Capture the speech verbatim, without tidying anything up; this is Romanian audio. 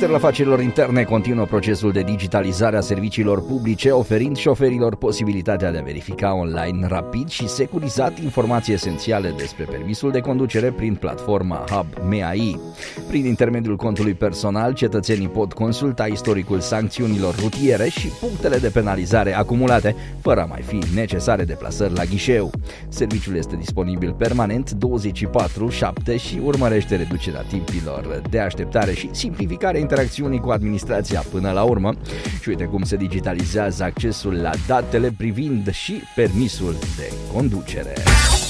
Ministerul Afacerilor Interne continuă procesul de digitalizare a serviciilor publice, oferind șoferilor posibilitatea de a verifica online rapid și securizat informații esențiale despre permisul de conducere prin platforma Hub M A I. Prin intermediul contului personal, cetățenii pot consulta istoricul sancțiunilor rutiere și punctele de penalizare acumulate, fără a mai fi necesare deplasări la ghișeu. Serviciul este disponibil permanent douăzeci și patru șapte și urmărește reducerea timpilor de așteptare și simplificarea interacțiunii cu administrația până la urmă. Și uite cum se digitalizează accesul la datele privind și permisul de conducere.